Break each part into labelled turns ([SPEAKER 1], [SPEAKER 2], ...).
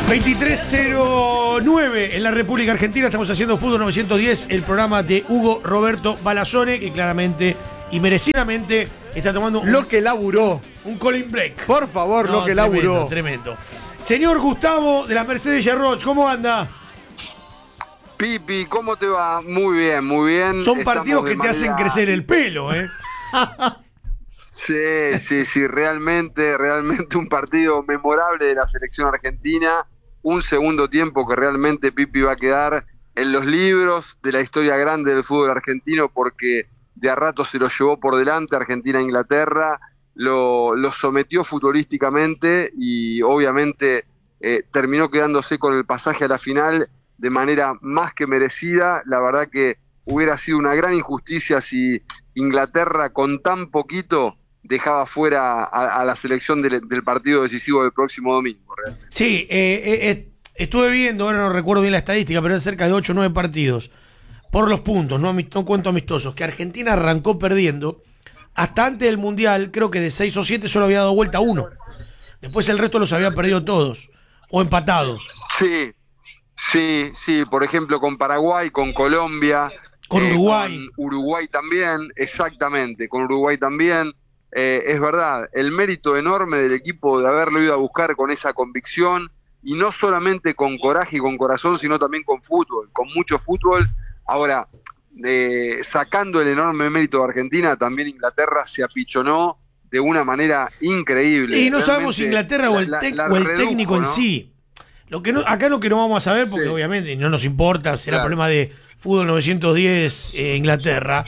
[SPEAKER 1] 23:09 en la República Argentina. Estamos haciendo Fútbol 910, el programa de Hugo Roberto Balazzone, que claramente y merecidamente está tomando
[SPEAKER 2] lo que laburó.
[SPEAKER 1] Un cooling break.
[SPEAKER 2] Por favor, lo que laburó.
[SPEAKER 1] Tremendo. Señor Gustavo de la Mercedes Gerroch, ¿cómo anda?
[SPEAKER 3] Pipi, ¿cómo te va? Muy bien, muy bien.
[SPEAKER 1] Son partidos que te hacen crecer el pelo, ¿eh?
[SPEAKER 3] Sí, realmente un partido memorable de la selección argentina. Un segundo tiempo que realmente, Pipi, va a quedar en los libros de la historia grande del fútbol argentino, porque de a rato se lo llevó por delante Argentina-Inglaterra, lo sometió futbolísticamente y obviamente terminó quedándose con el pasaje a la final de manera más que merecida. La verdad que hubiera sido una gran injusticia si Inglaterra con tan poquito dejaba fuera a la selección del partido decisivo del próximo domingo. Realmente.
[SPEAKER 1] Sí, estuve viendo, ahora no recuerdo bien la estadística, pero eran cerca de 8 o 9 partidos por los puntos, no cuento amistosos, que Argentina arrancó perdiendo. Hasta antes del Mundial, creo que de 6 o 7 solo había dado vuelta uno. Después el resto los había perdido todos, o empatado.
[SPEAKER 3] Sí, por ejemplo con Paraguay, con Colombia,
[SPEAKER 1] con Uruguay.
[SPEAKER 3] Con Uruguay también, exactamente, con Uruguay también. Es verdad, el mérito enorme del equipo de haberlo ido a buscar con esa convicción, y no solamente con coraje y con corazón, sino también con fútbol, con mucho fútbol. Ahora, sacando el enorme mérito de Argentina, también Inglaterra se apichonó de una manera increíble.
[SPEAKER 1] Sí, no sabemos si Inglaterra o el técnico, ¿no? En sí. Acá lo que no vamos a saber, porque obviamente no nos importa, será problema de Fútbol 910 Inglaterra.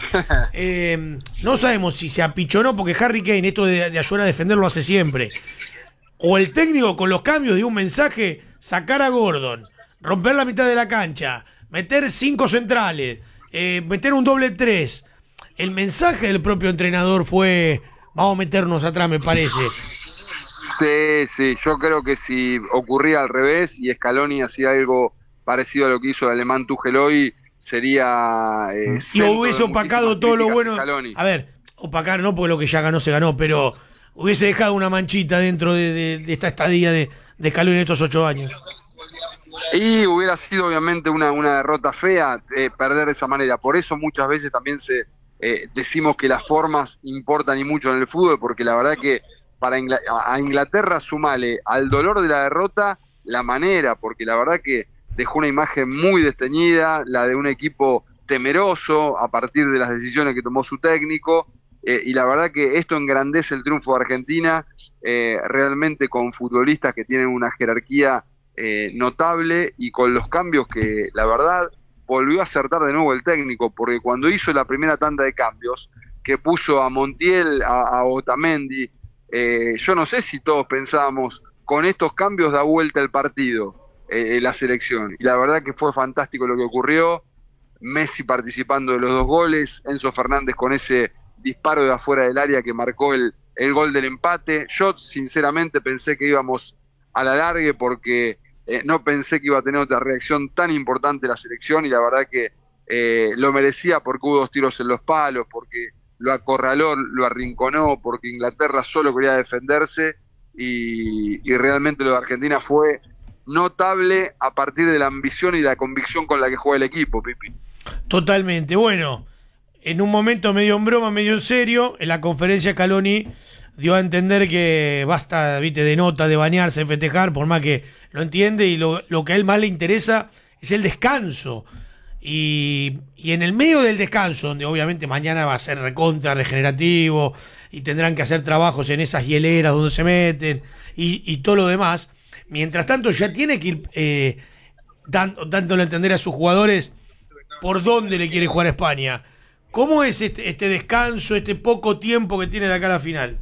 [SPEAKER 1] No sabemos si se apichonó, porque Harry Kane, esto de ayudar a defender, lo hace siempre. O el técnico con los cambios dio un mensaje: sacar a Gordon, romper la mitad de la cancha, meter 5 centrales, meter un doble 3. El mensaje del propio entrenador fue: vamos a meternos atrás, me parece.
[SPEAKER 3] Sí, yo creo que si ocurría al revés y Scaloni hacía algo parecido a lo que hizo el alemán Tuchel hoy, sería...
[SPEAKER 1] y hubiese opacado todo lo bueno. A ver, opacar no, porque lo que ya ganó se ganó, pero hubiese dejado una manchita dentro de esta estadía de Scaloni en estos 8 años.
[SPEAKER 3] Y hubiera sido obviamente una derrota fea perder de esa manera. Por eso muchas veces también decimos que las formas importan y mucho en el fútbol, porque la verdad que a Inglaterra sumale al dolor de la derrota la manera, porque la verdad que dejó una imagen muy desteñida, la de un equipo temeroso a partir de las decisiones que tomó su técnico, y la verdad que esto engrandece el triunfo de Argentina, realmente con futbolistas que tienen una jerarquía notable, y con los cambios que la verdad volvió a acertar de nuevo el técnico, porque cuando hizo la primera tanda de cambios, que puso a Montiel, a Otamendi, yo no sé si todos pensábamos, con estos cambios da vuelta el partido, la selección, y la verdad que fue fantástico lo que ocurrió. Messi participando de los 2 goles, Enzo Fernández con ese disparo de afuera del área que marcó el gol del empate. Yo sinceramente pensé que íbamos a la largue, porque no pensé que iba a tener otra reacción tan importante la selección, y la verdad que lo merecía, porque hubo 2 tiros en los palos, porque lo acorraló, lo arrinconó, porque Inglaterra solo quería defenderse, y realmente lo de Argentina fue notable a partir de la ambición y la convicción con la que juega el equipo, Pipi.
[SPEAKER 1] Totalmente. Bueno, en un momento medio en broma, medio en serio, en la conferencia Scaloni dio a entender que basta, viste, de nota, de bañarse, de festejar, por más que lo entiende, y lo que a él más le interesa es el descanso. Y en el medio del descanso, donde obviamente mañana va a ser recontra regenerativo y tendrán que hacer trabajos en esas hieleras donde se meten y todo lo demás, mientras tanto ya tiene que ir dándole a entender a sus jugadores por dónde le quiere jugar a España. ¿Cómo es este descanso, este poco tiempo que tiene de acá a la final?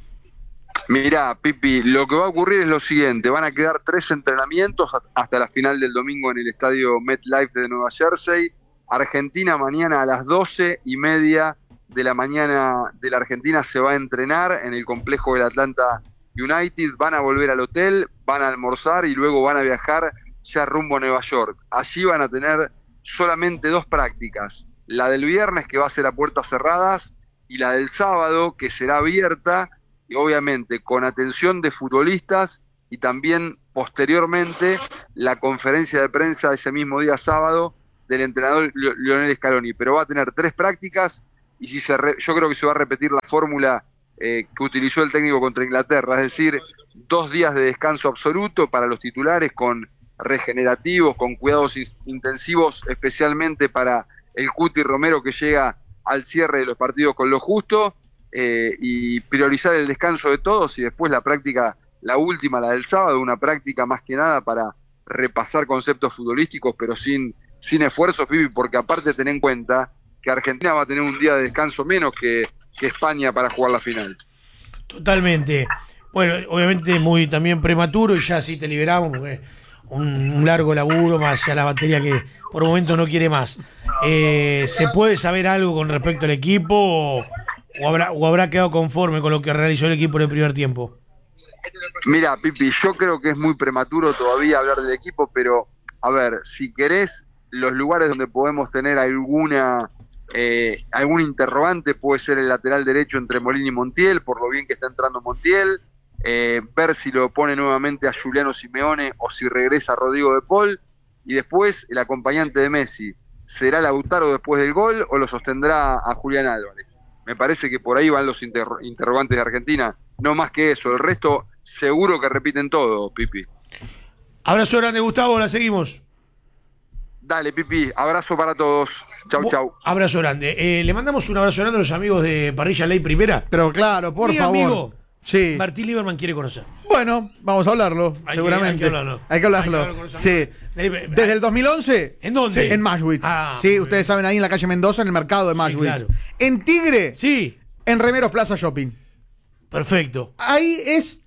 [SPEAKER 3] Mirá, Pipi, lo que va a ocurrir es lo siguiente: van a quedar 3 entrenamientos hasta la final del domingo en el estadio MetLife de Nueva Jersey. Argentina mañana a las 12:30 de la mañana de la Argentina se va a entrenar en el complejo del Atlanta United. Van a volver al hotel, van a almorzar y luego van a viajar ya rumbo a Nueva York. Allí van a tener solamente 2 prácticas: la del viernes, que va a ser a puertas cerradas, y la del sábado, que será abierta, y obviamente con atención de futbolistas y también posteriormente la conferencia de prensa ese mismo día sábado del entrenador Lionel Scaloni, pero va a tener 3 prácticas y yo creo que se va a repetir la fórmula que utilizó el técnico contra Inglaterra, es decir, 2 días de descanso absoluto para los titulares con regenerativos, con cuidados intensivos, especialmente para el Cuti Romero que llega al cierre de los partidos con lo justo, y priorizar el descanso de todos y después la práctica, la última, la del sábado, una práctica más que nada para repasar conceptos futbolísticos, pero sin esfuerzos, Pipi, porque aparte ten en cuenta que Argentina va a tener un día de descanso menos que España para jugar la final.
[SPEAKER 1] Totalmente. Bueno, obviamente muy también prematuro y ya sí te liberamos porque un largo laburo más allá la batería que por el momento no quiere más. ¿Se puede saber algo con respecto al equipo o habrá quedado conforme con lo que realizó el equipo en el primer tiempo?
[SPEAKER 3] Mira, Pipi, yo creo que es muy prematuro todavía hablar del equipo, pero a ver, si querés, los lugares donde podemos tener algún interrogante puede ser el lateral derecho entre Molina y Montiel, por lo bien que está entrando Montiel, ver si lo pone nuevamente a Giuliano Simeone o si regresa Rodrigo de Paul, y después el acompañante de Messi, ¿será Lautaro después del gol o lo sostendrá a Julián Álvarez? Me parece que por ahí van los interrogantes de Argentina, no más que eso, el resto seguro que repiten todo, Pipi.
[SPEAKER 1] Abrazo grande, Gustavo, la seguimos.
[SPEAKER 3] Dale, Pipi, abrazo para todos. Chau, chau.
[SPEAKER 1] Abrazo grande. Le mandamos un abrazo grande a los amigos de Parrilla Ley Primera.
[SPEAKER 2] Pero claro, por
[SPEAKER 1] Mi
[SPEAKER 2] favor.
[SPEAKER 1] amigo
[SPEAKER 2] Sí.
[SPEAKER 1] Martín Lieberman quiere conocer.
[SPEAKER 2] Bueno, vamos a hablarlo, seguramente. Hay que hablarlo. Sí. Desde el 2011.
[SPEAKER 1] ¿En dónde?
[SPEAKER 2] En Mashwitz. Sí, ustedes saben, ahí en la calle Mendoza, en el mercado de Mashwitz.
[SPEAKER 1] Claro.
[SPEAKER 2] En Tigre.
[SPEAKER 1] Sí.
[SPEAKER 2] En Remeros Plaza Shopping.
[SPEAKER 1] Perfecto.
[SPEAKER 2] Ahí es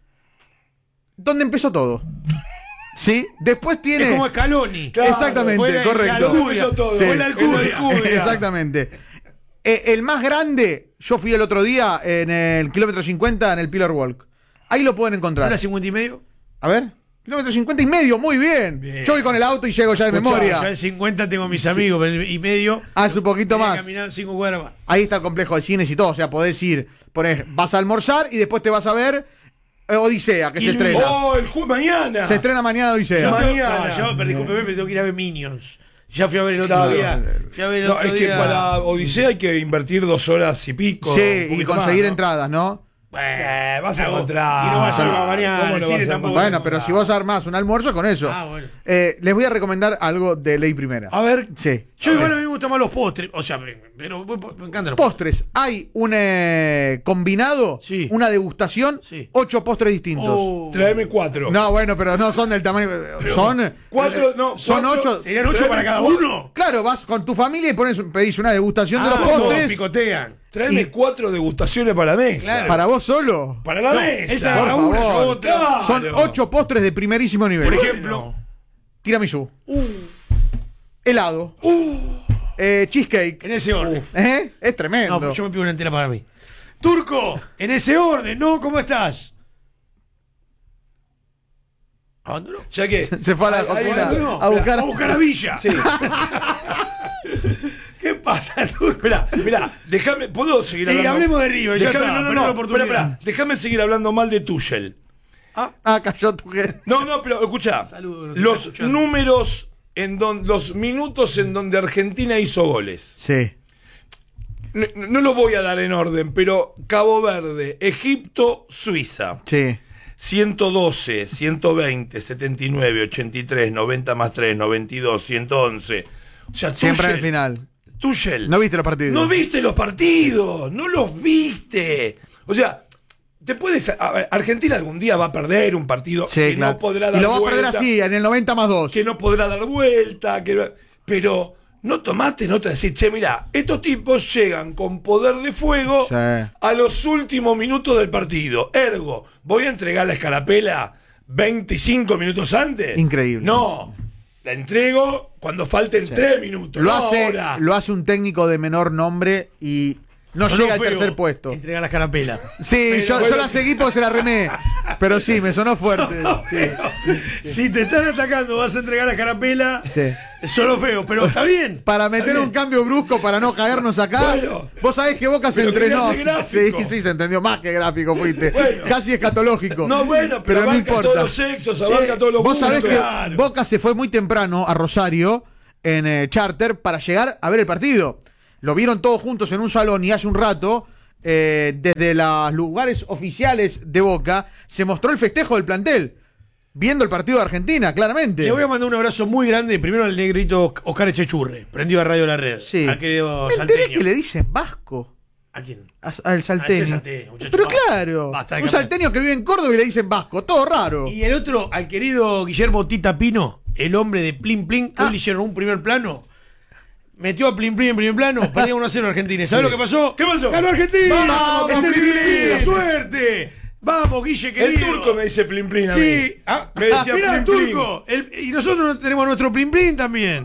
[SPEAKER 2] donde empezó todo. ¿Sí? Después tiene...
[SPEAKER 1] Es como Scaloni.
[SPEAKER 2] Claro, exactamente, correcto.
[SPEAKER 1] Fue la Alcudia.
[SPEAKER 2] Exactamente. El más grande, yo fui el otro día en el kilómetro 50 en el Pillar Walk. Ahí lo pueden encontrar.
[SPEAKER 1] ¿Era 50 y medio?
[SPEAKER 2] A ver, kilómetro 50 y medio, muy bien. Yo voy con el auto y llego ya de memoria.
[SPEAKER 1] Ya en 50 tengo mis amigos, pero y medio.
[SPEAKER 2] Es un poquito más.
[SPEAKER 1] Caminando 5 cuadras más.
[SPEAKER 2] Ahí está el complejo de cines y todo. O sea, podés ir, vas a almorzar y después te vas a ver Odisea, que se estrena.
[SPEAKER 4] ¡Oh, mañana!
[SPEAKER 2] Se estrena mañana Odisea.
[SPEAKER 4] Mañana.
[SPEAKER 1] Discúlpeme, pero tengo que ir a ver Minions. Ya fui a ver el otro día.
[SPEAKER 4] Es que para Odisea hay que invertir 2 horas y pico.
[SPEAKER 2] Sí, y conseguir entradas, ¿no?
[SPEAKER 4] Vas a encontrar.
[SPEAKER 1] Si no vas a mañana al cine tampoco.
[SPEAKER 2] Bueno, pero si vos armás un almuerzo con eso.
[SPEAKER 1] Bueno.
[SPEAKER 2] Les voy a recomendar algo de Ley Primera.
[SPEAKER 1] A ver.
[SPEAKER 2] Sí.
[SPEAKER 1] Yo igual a mí me gustan más los postres. O sea, pero me encantan los
[SPEAKER 2] postres. Hay un combinado,
[SPEAKER 1] sí,
[SPEAKER 2] una degustación,
[SPEAKER 1] sí,
[SPEAKER 2] 8 postres distintos.
[SPEAKER 4] Tráeme 4.
[SPEAKER 2] No, bueno, pero no son del tamaño. Son
[SPEAKER 4] 4, no.
[SPEAKER 2] Son 8.
[SPEAKER 1] ¿Serían 8 para cada uno?
[SPEAKER 2] Claro, vas con tu familia y pedís una degustación de los postres.
[SPEAKER 1] No, picotean.
[SPEAKER 4] Tráeme 4 degustaciones para la mesa.
[SPEAKER 2] Claro. ¿Para vos solo?
[SPEAKER 4] Para la mesa.
[SPEAKER 1] Esa
[SPEAKER 2] por
[SPEAKER 1] una,
[SPEAKER 2] favor.
[SPEAKER 1] otra.
[SPEAKER 4] Claro.
[SPEAKER 2] Son 8 postres de primerísimo nivel.
[SPEAKER 1] Por ejemplo,
[SPEAKER 2] tiramisú. Helado. Cheesecake.
[SPEAKER 1] En ese orden.
[SPEAKER 2] Es tremendo.
[SPEAKER 1] No, yo me pido una entera para mí. Turco, en ese orden, ¿no? ¿Cómo estás? ¿Abandonó?
[SPEAKER 4] Ya que
[SPEAKER 2] se fue a la cocina a buscar
[SPEAKER 1] a Villa.
[SPEAKER 4] Sí.
[SPEAKER 1] ¿Qué pasa, Turco?
[SPEAKER 4] Mirá, déjame, ¿puedo seguir hablando?
[SPEAKER 1] Sí, hablemos de River, ya está,
[SPEAKER 4] Espera, déjame seguir hablando mal de Tuchel.
[SPEAKER 2] Cayó Tuchel.
[SPEAKER 4] No, pero escuchá. Los números los minutos en donde Argentina hizo goles.
[SPEAKER 2] Sí.
[SPEAKER 4] No lo voy a dar en orden, pero Cabo Verde, Egipto, Suiza.
[SPEAKER 2] Sí.
[SPEAKER 4] 112, 120, 79, 83, 90 más 3, 92, 111. O sea,
[SPEAKER 2] siempre al final.
[SPEAKER 4] Tuchel.
[SPEAKER 2] ¿No viste los partidos?
[SPEAKER 4] No viste los partidos. No los viste. O sea, Argentina algún día va a perder un partido que claro, no podrá dar vuelta.
[SPEAKER 2] Y lo va a perder así, en el 90 más 2.
[SPEAKER 4] Que no podrá dar vuelta. Pero no tomaste nota de decir, che, mirá, estos tipos llegan con poder de fuego a los últimos minutos del partido. Ergo, ¿voy a entregar la escarapela 25 minutos antes?
[SPEAKER 2] Increíble.
[SPEAKER 4] No. La entrego cuando falten 3 minutos.
[SPEAKER 2] Lo hace un técnico de menor nombre y no llega al tercer puesto.
[SPEAKER 1] Entrega la escarapela.
[SPEAKER 2] Sí, yo la seguí porque se la remé. Pero sí, me sonó fuerte.
[SPEAKER 1] Si te están atacando, vas a entregar la escarapela.
[SPEAKER 2] Sí.
[SPEAKER 1] Solo feo, pero está bien.
[SPEAKER 2] Para meter un cambio brusco, para no caernos acá.
[SPEAKER 4] Bueno,
[SPEAKER 2] vos sabés que Boca se entrenó. Sí,
[SPEAKER 4] sí,
[SPEAKER 2] se entendió. Más que gráfico fuiste.
[SPEAKER 4] Bueno.
[SPEAKER 2] Casi escatológico.
[SPEAKER 4] No, bueno, pero
[SPEAKER 2] no
[SPEAKER 4] abarca
[SPEAKER 2] importa.
[SPEAKER 4] todos los sexos, abarca todos los
[SPEAKER 2] Vos sabés
[SPEAKER 4] gustos.
[SPEAKER 2] que Boca se fue muy temprano a Rosario en charter para llegar a ver el partido. Lo vieron todos juntos en un salón y hace un rato, desde los lugares oficiales de Boca, se mostró el festejo del plantel. Viendo el partido de Argentina, claramente.
[SPEAKER 1] Le voy a mandar un abrazo muy grande, primero al negrito Oscar Echechurre, prendido a Radio La Red.
[SPEAKER 2] Sí.
[SPEAKER 1] Al querido
[SPEAKER 2] Me enteré
[SPEAKER 1] salteño.
[SPEAKER 2] que le dicen vasco.
[SPEAKER 1] ¿A quién?
[SPEAKER 2] Al salteño.
[SPEAKER 1] ese salteño, muchacho.
[SPEAKER 2] Pero
[SPEAKER 1] Basta.
[SPEAKER 2] claro,
[SPEAKER 1] Basta de
[SPEAKER 2] un
[SPEAKER 1] cambiar.
[SPEAKER 2] salteño que vive en Córdoba y le dicen vasco. Todo raro.
[SPEAKER 1] Y el otro, al querido Guillermo Tita Pino, el hombre de Plin Plin, que hoy
[SPEAKER 2] Ah.
[SPEAKER 1] le hicieron un primer plano. Metió a Plin Plin en primer plano, perdía 1-0 Argentina. ¿Sabes lo que pasó?
[SPEAKER 4] ¿Qué pasó?
[SPEAKER 1] ¡Ganó Argentina!
[SPEAKER 2] ¡Vamos,
[SPEAKER 1] ¡Es el
[SPEAKER 2] Plin
[SPEAKER 1] Plin
[SPEAKER 2] Plin!
[SPEAKER 1] Plin! ¡Suerte! ¡Vamos, Guille,
[SPEAKER 4] El
[SPEAKER 1] querido!
[SPEAKER 4] turco me dice Plin Plin a mí.
[SPEAKER 1] Sí. Ah,
[SPEAKER 4] Me decía
[SPEAKER 1] mirá,
[SPEAKER 4] Plin Plin.
[SPEAKER 1] turco. Y nosotros tenemos nuestro Plin Plin también.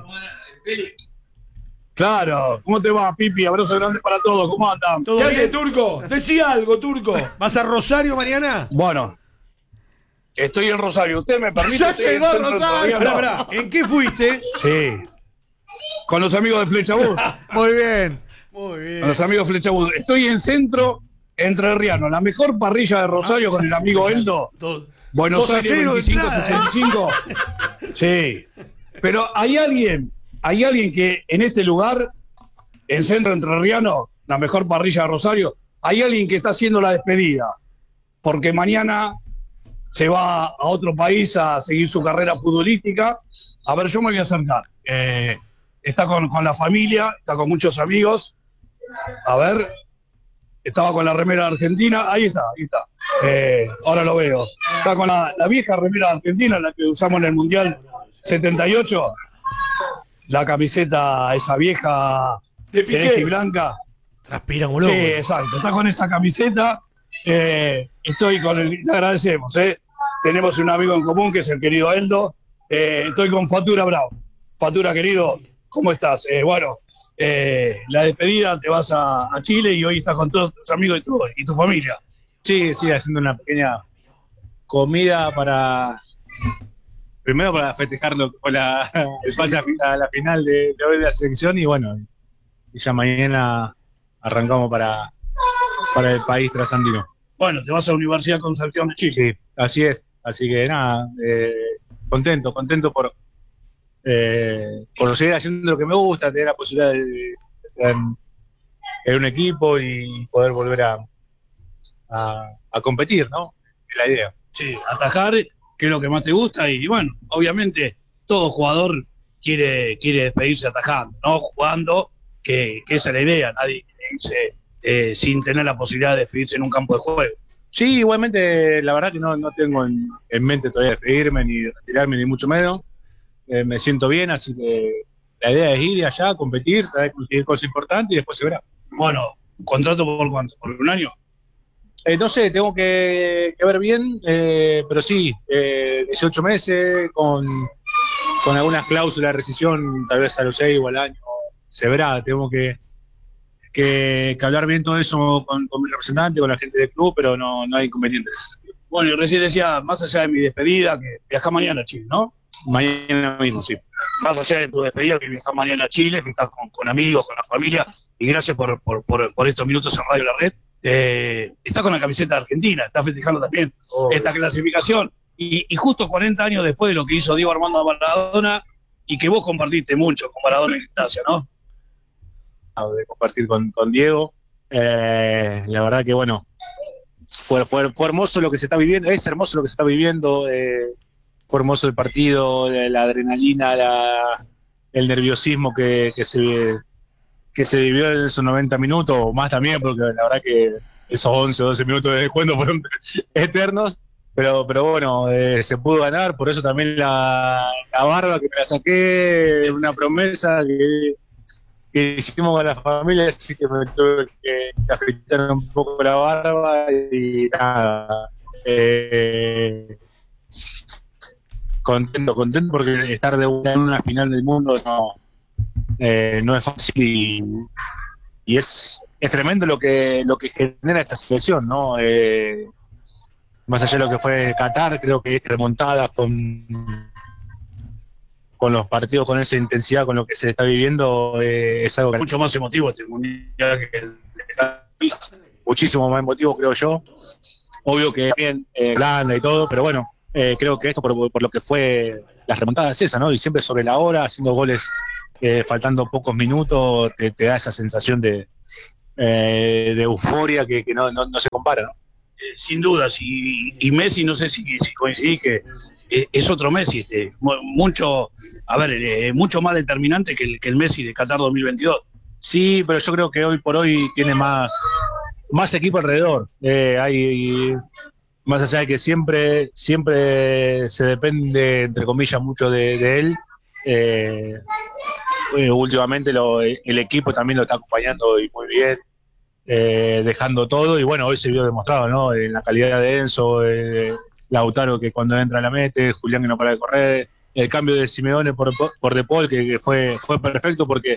[SPEAKER 5] Claro, ¿cómo te va, Pipi? Abrazo grande para todos, ¿cómo andan?
[SPEAKER 1] ¿Todo
[SPEAKER 4] ¿Qué
[SPEAKER 1] bien?
[SPEAKER 4] hace, turco? Decía algo, turco.
[SPEAKER 1] ¿Vas a Rosario mañana?
[SPEAKER 5] Bueno, estoy en Rosario. ¿Usted me permite?
[SPEAKER 2] Ya
[SPEAKER 5] Estoy en
[SPEAKER 2] llegó
[SPEAKER 5] el centro
[SPEAKER 2] Rosario.
[SPEAKER 5] entrerriano.
[SPEAKER 1] Pará. ¿En qué fuiste?
[SPEAKER 5] Sí. Con los amigos de Flecha Bus.
[SPEAKER 2] Muy bien.
[SPEAKER 1] Muy bien.
[SPEAKER 5] Con los amigos de Flecha Bus. Estoy en centro entrerriano. La mejor parrilla de Rosario con el amigo Eldo.
[SPEAKER 1] Todo.
[SPEAKER 5] Buenos
[SPEAKER 1] 2-0
[SPEAKER 5] Aires
[SPEAKER 1] de entrada,
[SPEAKER 5] 2565. Sí. Pero hay alguien que en este lugar, en Centro Entrerriano, la mejor parrilla de Rosario, hay alguien que está haciendo la despedida. Porque mañana se va a otro país a seguir su carrera futbolística. A ver, yo me voy a acercar. Está con la familia, está con muchos amigos. A ver, estaba con la remera de Argentina. Ahí está. Ahora lo veo. Está con la vieja remera de Argentina, la que usamos en el Mundial 78. La camiseta, esa vieja
[SPEAKER 4] De
[SPEAKER 5] celeste y
[SPEAKER 4] Piqué.
[SPEAKER 1] Transpira como
[SPEAKER 5] Sí,
[SPEAKER 1] loco.
[SPEAKER 5] exacto. Está con esa camiseta. Estoy con le agradecemos. Tenemos un amigo en común que es el querido Eldo. Estoy con Fatura Bravo. Fatura, querido, ¿cómo estás? Bueno, la despedida, te vas a Chile y hoy estás con todos tus amigos y tu familia.
[SPEAKER 6] Sí, haciendo una pequeña comida primero para festejarlo con el pase a la final de hoy de la selección y bueno, y ya mañana arrancamos para el país trasandino.
[SPEAKER 5] Bueno, te vas a la Universidad Concepción de Chile.
[SPEAKER 6] Sí, así es, así que nada, contento por seguir haciendo lo que me gusta, tener la posibilidad de estar en un equipo y poder volver a competir, ¿no? Es la idea.
[SPEAKER 5] Sí, atajar, que es lo que más te gusta, y bueno, obviamente todo jugador quiere despedirse atajando, ¿no? Jugando, que esa es la idea, nadie quiere irse sin tener la posibilidad de despedirse en un campo de juego.
[SPEAKER 6] Sí, igualmente, la verdad que no tengo en mente todavía despedirme, ni retirarme, ni mucho menos. Me siento bien, así que la idea es ir allá, competir, traer cualquier cosa importante y después se verá.
[SPEAKER 5] Bueno, ¿contrato por cuánto? ¿Por un año?
[SPEAKER 6] No sé, tengo que ver bien, pero sí, 18 meses, con algunas cláusulas de rescisión, tal vez a los 6 o al año, se verá. Tengo que hablar bien todo eso con mi representante, con la gente del club, pero no hay inconveniente en ese sentido.
[SPEAKER 5] Bueno, y recién decía, más allá de mi despedida, que viajás mañana a Chile, ¿no?
[SPEAKER 6] Mañana mismo, sí.
[SPEAKER 5] Más allá de tu despedida, que viajás mañana a Chile, que estás con amigos, con la familia, y gracias por estos minutos en Radio La Red. Está con la camiseta de Argentina, está festejando también esta clasificación. Y justo 40 años después de lo que hizo Diego Armando Maradona, y que vos compartiste mucho con Maradona en Gracia, ¿no?
[SPEAKER 6] De compartir con Diego. La verdad que bueno, fue hermoso lo que se está viviendo, es hermoso lo que se está viviendo, fue hermoso el partido, la adrenalina, el nerviosismo que se vivió en esos 90 minutos, o más también, porque la verdad que esos 11 o 12 minutos de descuento fueron eternos, pero bueno, se pudo ganar, por eso también la barba que me la saqué, una promesa que hicimos con la familia, así que me tuve que afeitar un poco la barba y nada. Contento porque estar de vuelta en una final del mundo no es fácil y es tremendo lo que genera esta selección, ¿no? Más allá de lo que fue Qatar, creo que esta remontada con los partidos con esa intensidad, con lo que se está viviendo, es algo que
[SPEAKER 5] Mucho más emotivo este mundial que el de
[SPEAKER 6] muchísimo más emotivo, creo yo. Obvio que bien Holanda y todo, pero bueno, creo que esto por lo que fue las remontadas esa, ¿no? Y siempre sobre la hora, haciendo goles faltando pocos minutos, te da esa sensación de euforia que no se compara, ¿no?
[SPEAKER 5] Sin dudas, y Messi, no sé si coincidís que es otro Messi, mucho más determinante que el Messi de Qatar 2022.
[SPEAKER 6] Sí, pero yo creo que hoy por hoy tiene más equipo alrededor. Hay más allá de que siempre se depende, entre comillas, mucho de él. Últimamente el equipo también lo está acompañando y muy bien, dejando todo, y bueno, hoy se vio demostrado, ¿no? En la calidad de Enzo, Lautaro que cuando entra la mete, Julián que no para de correr, el cambio de Simeone por De Paul que fue perfecto porque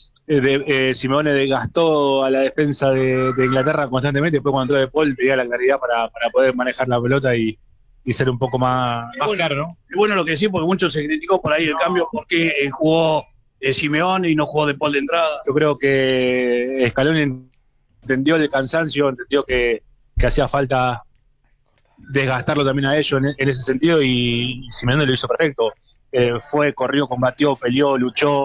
[SPEAKER 6] Simeone desgastó a la defensa de Inglaterra constantemente, después cuando entró De Paul tenía la claridad para poder manejar la pelota y ser un poco más claro, ¿no?
[SPEAKER 5] Es bueno lo que decís, porque mucho se criticó por ahí el cambio, porque jugó Simeone y no jugó De Paul de entrada.
[SPEAKER 6] Yo creo que Scaloni entendió el cansancio, entendió que hacía falta desgastarlo también a ellos en ese sentido, y Simeone lo hizo perfecto. Corrió, combatió, peleó, luchó,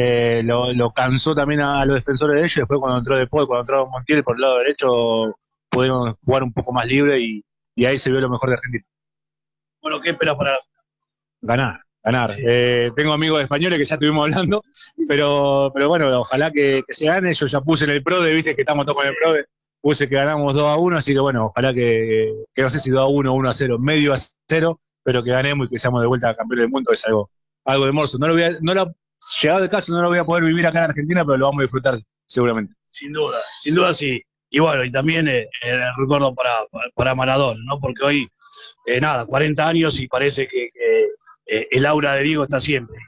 [SPEAKER 6] lo cansó también a los defensores de ellos. Después cuando entró De Paul, cuando entró Montiel por el lado derecho, pudieron jugar un poco más libre y ahí se vio lo mejor de Argentina.
[SPEAKER 5] Bueno, ¿qué esperas para
[SPEAKER 6] ganar? Sí. Tengo amigos españoles que ya estuvimos hablando, pero bueno, ojalá que se gane. Yo ya puse en el PRODE, viste que estamos todos con el PRODE, puse que ganamos 2-1, así que bueno, ojalá que no sé si 2-1 o 1-0, medio a 0, pero que ganemos y que seamos de vuelta campeones del mundo. Es algo hermoso. Llegado de casa no lo voy a poder vivir acá en Argentina, pero lo vamos a disfrutar seguramente.
[SPEAKER 5] Sin duda sí. Y bueno, y también el recuerdo para Maradona, ¿no? Porque hoy, 40 años y parece que el aura de Diego está siempre.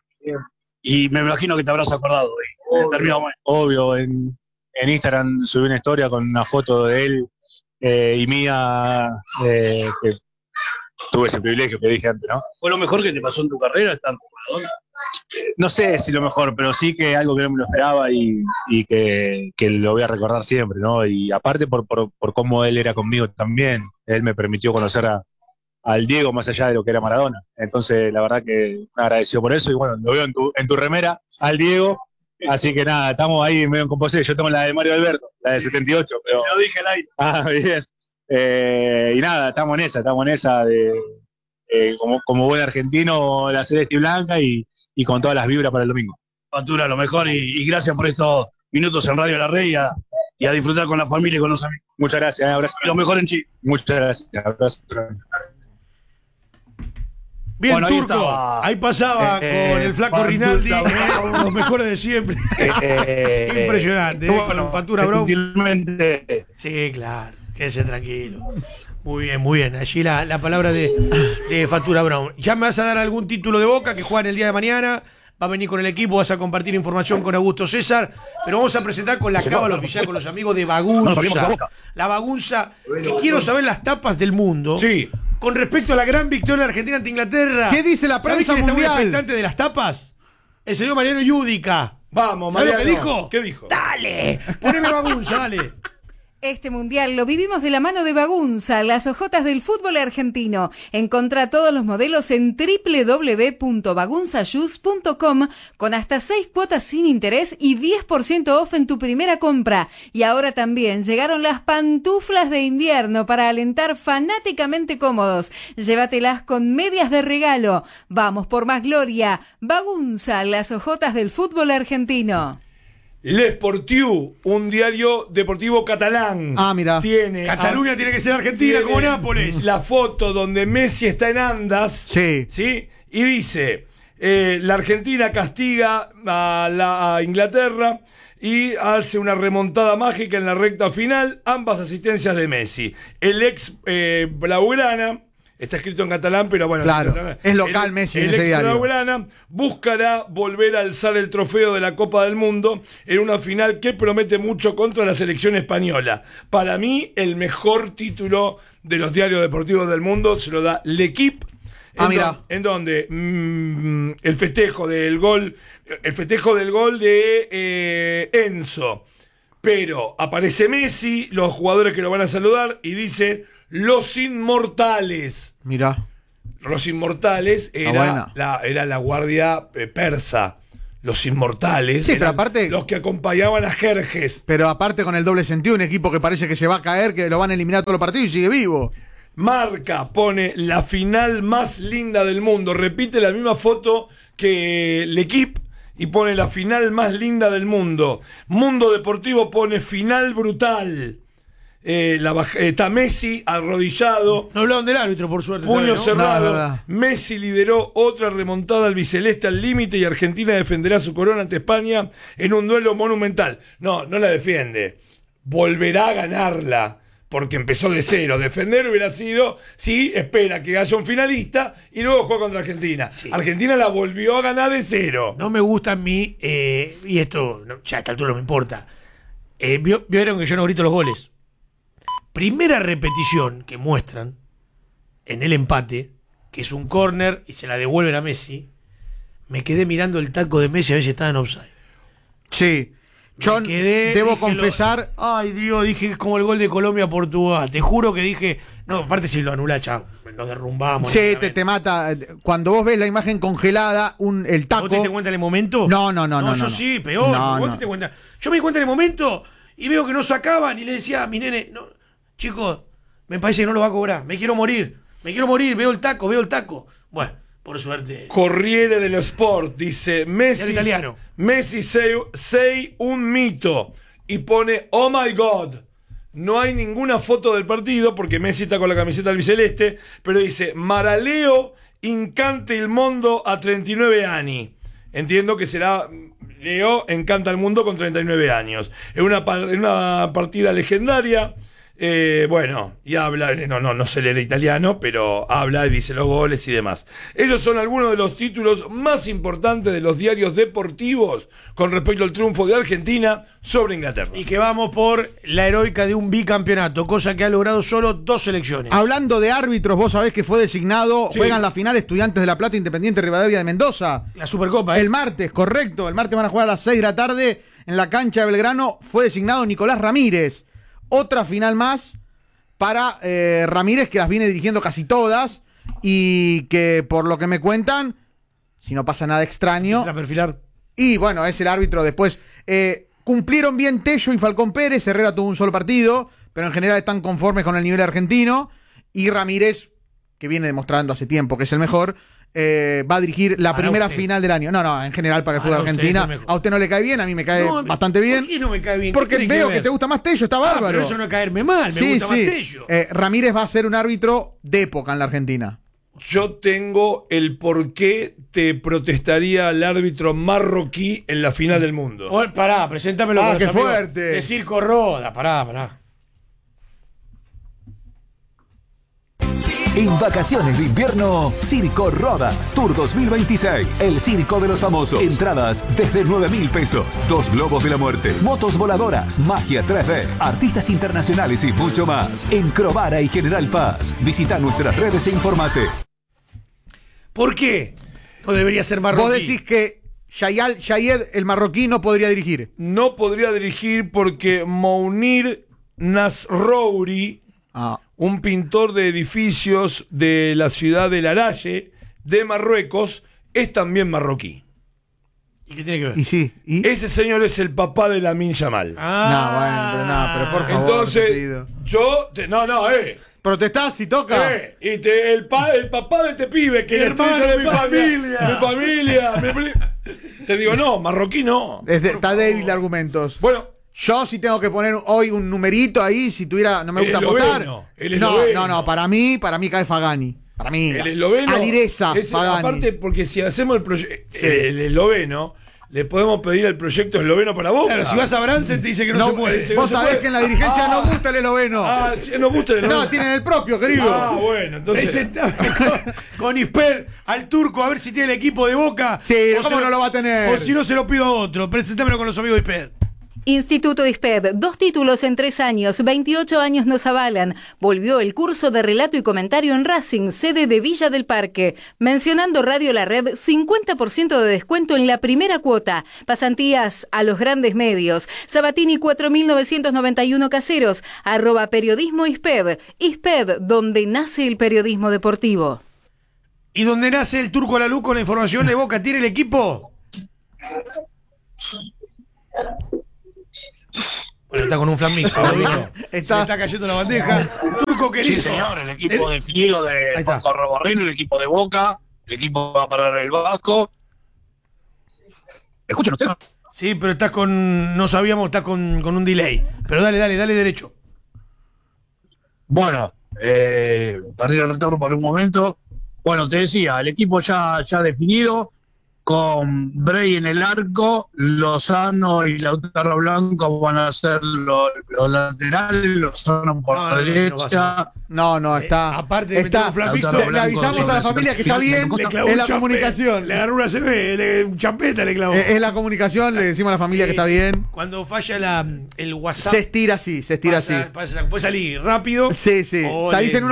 [SPEAKER 5] Y me imagino que te habrás acordado hoy.
[SPEAKER 6] Obvio, en Instagram subí una historia con una foto de él y mía, que tuve ese privilegio que dije antes, ¿no?
[SPEAKER 5] ¿Fue lo mejor que te pasó en tu carrera estar con Maradona?
[SPEAKER 6] No sé si lo mejor, pero sí que algo que no me lo esperaba y que lo voy a recordar siempre, ¿no? Y aparte por cómo él era conmigo también, él me permitió conocer al Diego más allá de lo que era Maradona. Entonces, la verdad que me agradecido por eso, y bueno, lo veo en tu remera, al Diego. Así que nada, estamos ahí medio en composición. Yo tengo la de Mario Alberto, la de 78, pero...
[SPEAKER 5] Lo dije al aire.
[SPEAKER 6] Bien. Y nada, estamos en esa de como buen argentino, la celeste y blanca y con todas las vibras para el domingo.
[SPEAKER 5] Fatura, lo mejor, y gracias por estos minutos en Radio La Red y a disfrutar con la familia y con los amigos.
[SPEAKER 6] Muchas gracias, abrazo.
[SPEAKER 5] Lo mejor en Chile.
[SPEAKER 6] Muchas gracias, abrazo.
[SPEAKER 1] Bien, bueno, Turco, ahí pasaba con el flaco Rinaldi, los mejores de siempre. Impresionante, con Factura Brown. Sí, claro, quédese tranquilo. Muy bien. Allí la palabra de Factura Brown. Ya me vas a dar algún título de Boca que juegan el día de mañana. Va a venir con el equipo, vas a compartir información con Augusto César, pero vamos a presentar con la cábala oficial con los amigos de Bagunza. La Bagunza, que quiero saber las tapas del mundo.
[SPEAKER 4] Sí.
[SPEAKER 1] Con respecto a la gran victoria de Argentina ante Inglaterra.
[SPEAKER 2] ¿Qué dice la prensa mundial?
[SPEAKER 1] ¿Está muy expectante de las tapas? El señor Mariano Yudica.
[SPEAKER 4] Vamos,
[SPEAKER 1] ¿Sabes
[SPEAKER 4] Mariano.
[SPEAKER 1] lo que dijo?
[SPEAKER 4] ¿Qué dijo?
[SPEAKER 1] Dale, poneme Bagunza, dale.
[SPEAKER 7] Este mundial lo vivimos de la mano de Bagunza, las hojotas del fútbol argentino. Encontrá todos los modelos en www.bagunzashoes.com con hasta 6 cuotas sin interés y 10% off en tu primera compra. Y ahora también llegaron las pantuflas de invierno para alentar fanáticamente cómodos. Llévatelas con medias de regalo. Vamos por más gloria. Bagunza, las hojotas del fútbol argentino.
[SPEAKER 4] L'Esportiu, un diario deportivo catalán.
[SPEAKER 2] Mira.
[SPEAKER 1] Cataluña tiene que ser Argentina como Nápoles.
[SPEAKER 4] La foto donde Messi está en andas.
[SPEAKER 2] Sí.
[SPEAKER 4] Y dice, la Argentina castiga a Inglaterra y hace una remontada mágica en la recta final. Ambas asistencias de Messi. El ex Blaugrana... Está escrito en catalán, pero bueno.
[SPEAKER 2] Claro, es local Messi en ese diario.
[SPEAKER 4] El Blaugrana buscará volver a alzar el trofeo de la Copa del Mundo en una final que promete mucho contra la selección española. Para mí, el mejor título de los diarios deportivos del mundo se lo da L'Equipe,
[SPEAKER 2] Mira.
[SPEAKER 4] ¿En dónde? El festejo del gol de Enzo. Pero aparece Messi, los jugadores que lo van a saludar y dicen los inmortales.
[SPEAKER 2] Mirá.
[SPEAKER 4] Los inmortales era la guardia persa. Los inmortales.
[SPEAKER 2] Sí, pero aparte,
[SPEAKER 4] los que acompañaban a Jerjes.
[SPEAKER 2] Pero aparte con el doble sentido, un equipo que parece que se va a caer, que lo van a eliminar todos los partidos y sigue vivo.
[SPEAKER 4] Marca pone la final más linda del mundo. Repite la misma foto que L'Equipe y pone la final más linda del mundo. Mundo Deportivo pone final brutal. Está Messi arrodillado.
[SPEAKER 1] No hablaron del árbitro, por suerte.
[SPEAKER 4] Puño cerrado.
[SPEAKER 2] No,
[SPEAKER 4] Messi lideró otra remontada albiceleste al límite y Argentina defenderá su corona ante España en un duelo monumental. No la defiende. Volverá a ganarla. Porque empezó de cero. Defender hubiera sido, sí, espera que haya un finalista y luego juega contra Argentina. Sí. Argentina la volvió a ganar de cero.
[SPEAKER 1] No me gusta a mí, y esto ya a esta altura no me importa. Vieron que yo no grito los goles. Primera repetición que muestran en el empate, que es un córner y se la devuelven a Messi. Me quedé mirando el taco de Messi a ver si estaba en offside.
[SPEAKER 2] Sí. John, debo confesar.
[SPEAKER 1] Ay, Dios, dije que es como el gol de Colombia-Portugal. Te juro que dije. No, aparte si lo anula, chao. Nos derrumbamos.
[SPEAKER 2] Sí, te mata. Cuando vos ves la imagen congelada, el taco.
[SPEAKER 1] ¿Vos te diste cuenta en el momento?
[SPEAKER 2] No.
[SPEAKER 1] Yo sí, peor. ¿Vos te cuenta? Yo me di cuenta en el momento y veo que no sacaban y le decía a mi nene, no, chicos, me parece que no lo va a cobrar. Me quiero morir, veo el taco. Bueno, por suerte.
[SPEAKER 4] Corriere dello Sport dice Messi.
[SPEAKER 1] Italiano.
[SPEAKER 4] Messi sei un mito. Y pone, oh my God. No hay ninguna foto del partido porque Messi está con la camiseta albiceleste, pero dice Maraleo incante il mondo a 39 anni. Entiendo que será Leo encanta el mundo con 39 años. Es una partida legendaria. Bueno, y habla, no sé leer italiano, pero habla y dice los goles y demás. Ellos son algunos de los títulos más importantes de los diarios deportivos con respecto al triunfo de Argentina sobre Inglaterra.
[SPEAKER 1] Y que vamos por la heroica de un bicampeonato, cosa que ha logrado solo 2 selecciones.
[SPEAKER 2] Hablando de árbitros, vos sabés que fue designado, sí. Juegan la final Estudiantes de La Plata, Independiente Rivadavia de Mendoza.
[SPEAKER 1] La Supercopa.
[SPEAKER 2] El martes, correcto. El martes van a jugar a las 6 de la tarde en la cancha de Belgrano. Fue designado Nicolás Ramírez. Otra final más para Ramírez, que las viene dirigiendo casi todas y que por lo que me cuentan, si no pasa nada extraño,
[SPEAKER 1] a perfilar.
[SPEAKER 2] Y bueno, es el árbitro después. Cumplieron bien Tello y Falcón Pérez. Herrera tuvo un solo partido, pero en general están conformes con el nivel argentino. Y Ramírez, que viene demostrando hace tiempo que es el mejor, va a dirigir la primera final del año. No, en general para el fútbol argentino. A usted no le cae bien, a mí me cae bastante bien.
[SPEAKER 1] ¿Por qué no me cae bien?
[SPEAKER 2] Porque veo que te gusta más Tello, está bárbaro.
[SPEAKER 1] Pero eso no es caerme mal, me gusta más Tello.
[SPEAKER 2] Ramírez va a ser un árbitro de época en la Argentina.
[SPEAKER 4] Yo tengo el por qué te protestaría el árbitro marroquí en la final del mundo.
[SPEAKER 1] Pará, preséntamelo con los
[SPEAKER 2] qué
[SPEAKER 1] amigos
[SPEAKER 2] fuerte.
[SPEAKER 1] de Circo Roda, pará.
[SPEAKER 8] En vacaciones de invierno, Circo Rodas Tour 2026. El circo de los famosos. Entradas desde 9.000 pesos. 2 globos de la muerte. Motos voladoras. Magia 3D. Artistas internacionales y mucho más. En Crovara y General Paz. Visita nuestras redes e informate.
[SPEAKER 1] ¿Por qué no debería ser marroquí?
[SPEAKER 2] Vos decís que Shayed, el marroquí, no podría dirigir.
[SPEAKER 4] No podría dirigir porque Mounir Nasrouri, un pintor de edificios de la ciudad de Laraye, de Marruecos, es también marroquí.
[SPEAKER 1] ¿Y qué tiene que ver?
[SPEAKER 2] Y sí.
[SPEAKER 4] Ese señor es el papá de Lamine Yamal.
[SPEAKER 2] Pero por favor.
[SPEAKER 4] Entonces,
[SPEAKER 2] protestás si toca.
[SPEAKER 4] El papá de este pibe, que es hermano de mi familia. Te digo, no, marroquí no.
[SPEAKER 2] Está débil de argumentos.
[SPEAKER 4] Bueno,
[SPEAKER 2] yo sí tengo que poner hoy un numerito ahí, si tuviera, no me gusta apostar. No, para mí cae Fagani. Para mí.
[SPEAKER 4] El esloveno.
[SPEAKER 2] Alireza, Fagani.
[SPEAKER 4] Aparte, porque si hacemos el proyecto, el esloveno, le podemos pedir el proyecto esloveno para vos.
[SPEAKER 1] Claro, si vas a Bransen te dice que no se puede.
[SPEAKER 2] Vos sabés que en la dirigencia no gusta el esloveno.
[SPEAKER 4] No gusta el esloveno.
[SPEAKER 2] No, tienen el propio, querido.
[SPEAKER 4] Bueno, entonces.
[SPEAKER 1] Presentame con Isped al turco a ver si tiene el equipo de Boca.
[SPEAKER 2] Sí, ¿cómo no lo va a tener?
[SPEAKER 1] O si no se lo pido a otro. Presentámelo con los amigos de Isped.
[SPEAKER 7] Instituto ISPED, 2 títulos en 3 años, 28 años nos avalan. Volvió el curso de relato y comentario en Racing, sede de Villa del Parque. Mencionando Radio La Red, 50% de descuento en la primera cuota. Pasantías a los grandes medios. Sabatini 4991 Caseros, @periodismo ISPED. ISPED, donde nace el periodismo deportivo.
[SPEAKER 1] ¿Y donde nace el Turco Lalú con la información de Boca? ¿Tiene el equipo? Bueno, está con un flan mixto. Se está cayendo la bandeja. Turco querido.
[SPEAKER 5] Sí, señor, el equipo definido de Juan Barreno, el equipo de Boca, el equipo va a parar el Vasco. ¿Escuchan ustedes?
[SPEAKER 1] Sí, pero estás con... No sabíamos, estás con un delay. Pero dale derecho.
[SPEAKER 5] Bueno, perdí el retorno por un momento. Bueno, te decía, el equipo ya definido, con Bray en el arco, Lozano y Lautaro Blanco van a ser los laterales, Lozano por la derecha.
[SPEAKER 2] No, está.
[SPEAKER 1] Aparte de meter un flamito,
[SPEAKER 2] le avisamos a la familia que está bien en la comunicación.
[SPEAKER 1] Le agarró una CB, un champeta le clavó.
[SPEAKER 2] En la comunicación le decimos a la familia que está bien.
[SPEAKER 1] Cuando falla el WhatsApp.
[SPEAKER 2] Se estira así.
[SPEAKER 1] Puede salir rápido.
[SPEAKER 2] Sí. Salís en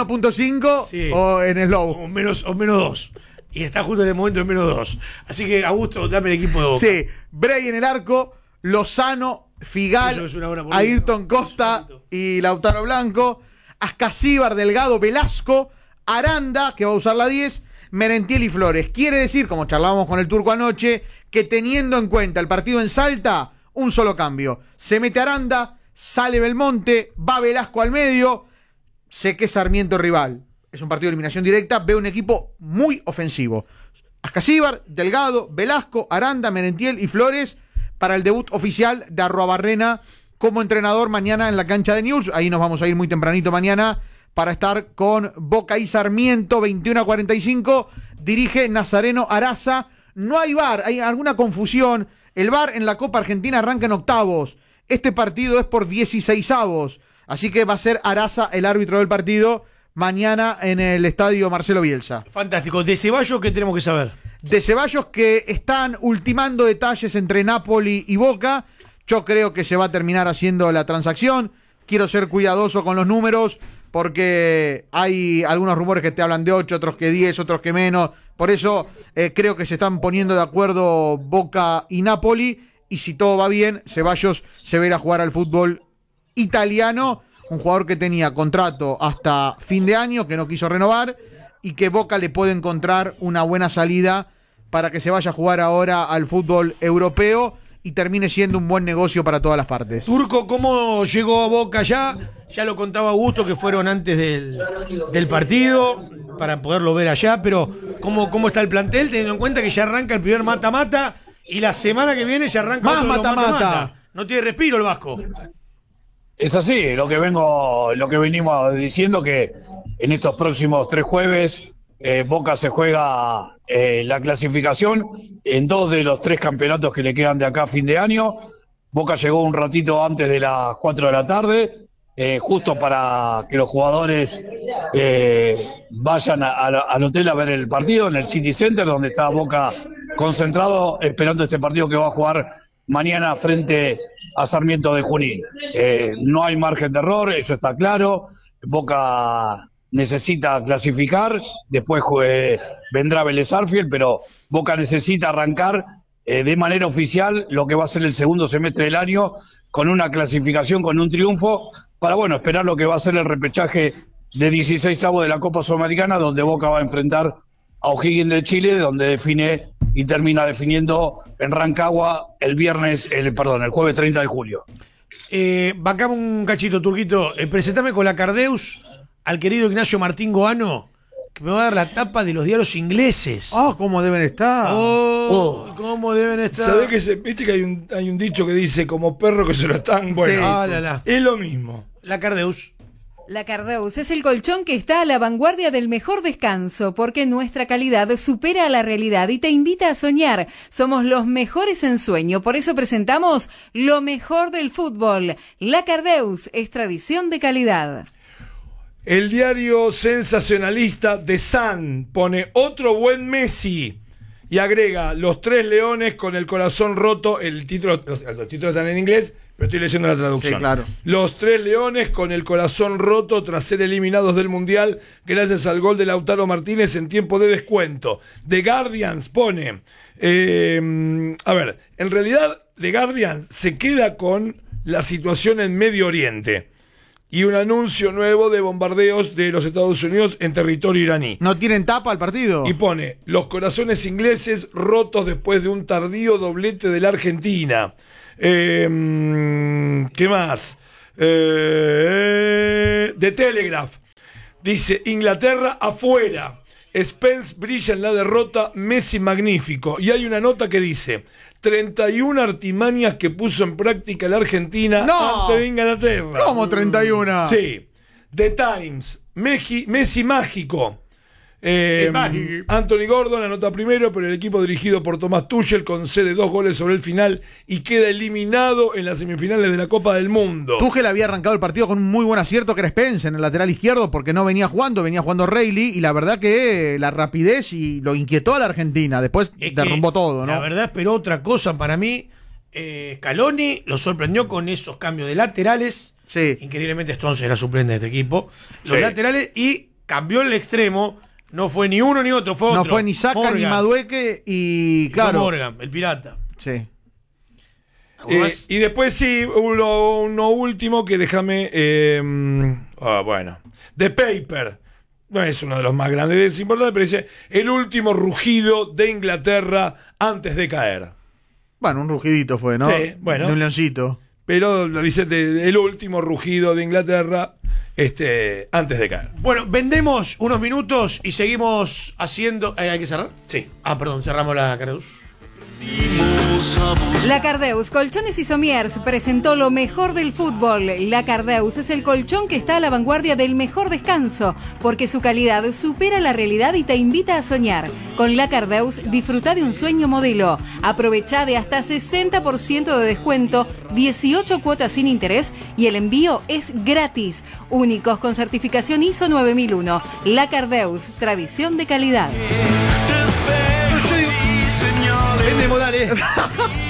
[SPEAKER 2] 1.5 o en slow.
[SPEAKER 1] O menos 2. Y está justo en el momento de -2. Así que, Augusto, dame el equipo de Boca.
[SPEAKER 2] Sí, Bray en el arco, Lozano, Figal, Ayrton Costa y Lautaro Blanco, Ascasíbar, Delgado, Velasco, Aranda, que va a usar la 10, Merentiel y Flores. Quiere decir, como charlábamos con el Turco anoche, que teniendo en cuenta el partido en Salta, un solo cambio. Se mete Aranda, sale Belmonte, va Velasco al medio, sé que Sarmiento rival. Es un partido de eliminación directa, veo un equipo muy ofensivo. Ascasíbar, Delgado, Velasco, Aranda, Merentiel y Flores para el debut oficial de Arruabarrena como entrenador mañana en la cancha de Newell's. Ahí nos vamos a ir muy tempranito mañana para estar con Boca y Sarmiento, 21:45. Dirige Nazareno Araza. No hay VAR, hay alguna confusión. El VAR en la Copa Argentina arranca en octavos. Este partido es por 16avos. Así que va a ser Araza el árbitro del partido mañana en el estadio Marcelo Bielsa.
[SPEAKER 1] Fantástico. ¿De Ceballos qué tenemos que saber?
[SPEAKER 2] De Ceballos, que están ultimando detalles entre Napoli y Boca. Yo creo que se va a terminar haciendo la transacción. Quiero ser cuidadoso con los números porque hay algunos rumores que te hablan de 8, otros que 10, otros que menos. Por eso creo que se están poniendo de acuerdo Boca y Napoli. Y si todo va bien, Ceballos se va a ir a jugar al fútbol italiano. Un jugador que tenía contrato hasta fin de año, que no quiso renovar, y que Boca le puede encontrar una buena salida para que se vaya a jugar ahora al fútbol europeo y termine siendo un buen negocio para todas las partes.
[SPEAKER 1] Turco, ¿cómo llegó a Boca ya? Ya lo contaba Augusto, que fueron antes del partido para poderlo ver allá, pero ¿cómo está el plantel? Teniendo en cuenta que ya arranca el primer mata-mata y la semana que viene ya arranca
[SPEAKER 2] más
[SPEAKER 1] otro
[SPEAKER 2] mata-mata.
[SPEAKER 1] No tiene respiro el Vasco.
[SPEAKER 5] Es así, lo que venimos diciendo, que en estos próximos 3 jueves Boca se juega la clasificación en 2 de los 3 campeonatos que le quedan de acá a fin de año. Boca llegó un ratito antes de las 4 de la tarde, justo para que los jugadores vayan al hotel a ver el partido en el City Center, donde está Boca concentrado esperando este partido que va a jugar mañana frente a Sarmiento de Junín. No hay margen de error, eso está claro. Boca necesita clasificar, después vendrá Vélez Sarsfield, pero Boca necesita arrancar de manera oficial lo que va a ser el segundo semestre del año, con una clasificación, con un triunfo, para esperar lo que va a ser el repechaje de 16avos de la Copa Sudamericana, donde Boca va a enfrentar a O'Higgins de Chile, donde define y termina definiendo en Rancagua el jueves 30 de julio.
[SPEAKER 1] Bancamos un cachito, Turquito. Presentame con la Cardeus al querido Ignacio Martín Goano, que me va a dar la tapa de los diarios ingleses.
[SPEAKER 2] ¿Cómo deben estar?
[SPEAKER 1] ¿Cómo deben estar?
[SPEAKER 4] ¿Sabés que viste que hay un dicho que dice como perro que se lo están? Bueno,
[SPEAKER 1] sí.
[SPEAKER 4] Es lo mismo.
[SPEAKER 1] La Cardeus.
[SPEAKER 7] La Cardeus es el colchón que está a la vanguardia del mejor descanso, porque nuestra calidad supera a la realidad y te invita a soñar. Somos los mejores en sueño, por eso presentamos lo mejor del fútbol. La Cardeus es tradición de calidad.
[SPEAKER 4] El diario sensacionalista The Sun pone otro buen Messi y agrega los 3 leones con el corazón roto. Los títulos están en inglés, pero estoy leyendo la traducción.
[SPEAKER 2] Sí, claro.
[SPEAKER 4] Los tres leones con el corazón roto tras ser eliminados del Mundial gracias al gol de Lautaro Martínez en tiempo de descuento. The Guardians pone... a ver, en realidad The Guardian se queda con la situación en Medio Oriente y un anuncio nuevo de bombardeos de los Estados Unidos en territorio iraní.
[SPEAKER 2] ¿No tienen tapa al partido?
[SPEAKER 4] Y pone, los corazones ingleses rotos después de un tardío doblete de la Argentina. ¿Qué más? The Telegraph dice, Inglaterra afuera. Spence brilla en la derrota, Messi magnífico. Y hay una nota que dice 31 artimañas que puso en práctica la Argentina ante Inglaterra.
[SPEAKER 2] ¿Cómo 31?
[SPEAKER 4] Sí. The Times, Messi mágico. Anthony Gordon anota primero, pero el equipo dirigido por Thomas Tuchel concede 2 goles sobre el final y queda eliminado en las semifinales de la Copa del Mundo.
[SPEAKER 2] Tuchel había arrancado el partido con un muy buen acierto, que era Spence en el lateral izquierdo, porque no venía jugando Reilly, y la verdad que la rapidez y lo inquietó a la Argentina. Después derrumbó todo, ¿no?
[SPEAKER 1] La verdad esperó otra cosa para mí. Scaloni lo sorprendió con esos cambios de laterales.
[SPEAKER 2] Sí.
[SPEAKER 1] Increíblemente Stones era suplente de este equipo. Los
[SPEAKER 4] Sí.
[SPEAKER 1] laterales, y cambió el extremo. No fue ni uno ni otro, fue otro.
[SPEAKER 2] No fue ni Saka
[SPEAKER 1] Morgan.
[SPEAKER 2] ni Madueque y
[SPEAKER 1] Fue
[SPEAKER 2] claro.
[SPEAKER 1] Morgan, el pirata.
[SPEAKER 2] Sí.
[SPEAKER 4] Y después sí, uno último que déjame... bueno. The Paper. No es uno de los más grandes, es importante, pero dice, el último rugido de Inglaterra antes de caer.
[SPEAKER 2] Bueno, un rugidito fue, ¿no?
[SPEAKER 4] Sí, bueno.
[SPEAKER 2] De un leoncito.
[SPEAKER 4] Pero lo dice el último rugido de Inglaterra antes de caer.
[SPEAKER 1] Bueno, vendemos unos minutos y seguimos haciendo... ¿Hay que cerrar?
[SPEAKER 4] Sí.
[SPEAKER 1] Perdón, cerramos la Cardeus.
[SPEAKER 7] La Cardeus Colchones y Somiers presentó lo mejor del fútbol. La Cardeus es el colchón que está a la vanguardia del mejor descanso, porque su calidad supera la realidad y te invita a soñar. Con La Cardeus disfruta de un sueño modelo. Aprovecha de hasta 60% de descuento, 18 cuotas sin interés y el envío es gratis. Únicos con certificación ISO 9001. La Cardeus, tradición de calidad.
[SPEAKER 1] Vendemos, dale.